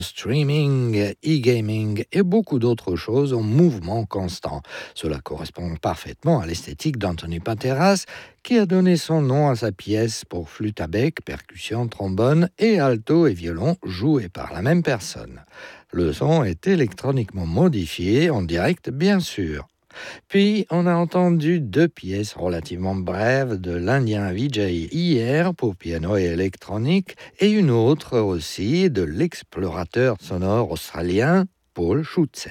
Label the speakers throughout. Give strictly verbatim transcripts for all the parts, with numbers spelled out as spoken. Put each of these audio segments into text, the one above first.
Speaker 1: Streaming, e-gaming et beaucoup d'autres choses en mouvement constant. Cela correspond parfaitement à l'esthétique d'Anthony Pateras, qui a donné son nom à sa pièce pour flûte à bec, percussion, trombone et alto et violon joués par la même personne. Le son est électroniquement modifié, en direct bien sûr. Puis, on a entendu deux pièces relativement brèves de l'Indien Vijay Iyer pour piano et électronique, et une autre aussi de l'explorateur sonore australien Paul Schutze.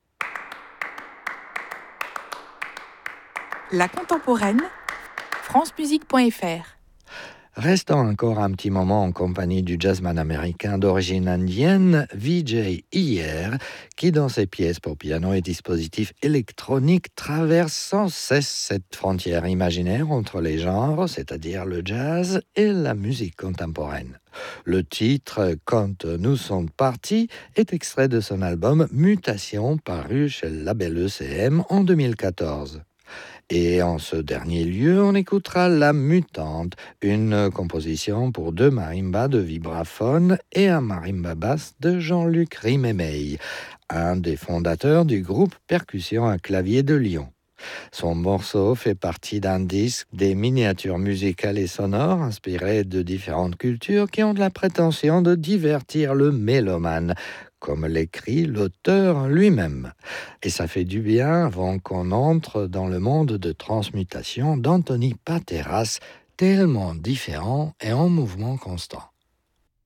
Speaker 2: La contemporaine, france musique point f r.
Speaker 1: Restant encore un petit moment en compagnie du jazzman américain d'origine indienne, Vijay Iyer, qui dans ses pièces pour piano et dispositifs électroniques traverse sans cesse cette frontière imaginaire entre les genres, c'est-à-dire le jazz et la musique contemporaine. Le titre « Quand nous sommes partis » est extrait de son album Mutation, paru chez le label E C M en deux mille quatorze. Et en ce dernier lieu, on écoutera La Mutante, une composition pour deux marimbas de vibraphone et un marimba basse de Jean-Luc Rimemey, un des fondateurs du groupe Percussion à clavier de Lyon. Son morceau fait partie d'un disque des miniatures musicales et sonores inspirées de différentes cultures qui ont de la prétention de divertir le mélomane, comme l'écrit l'auteur lui-même. Et ça fait du bien avant qu'on entre dans le monde de transmutation d'Anthony Pateras, tellement différent et en mouvement constant.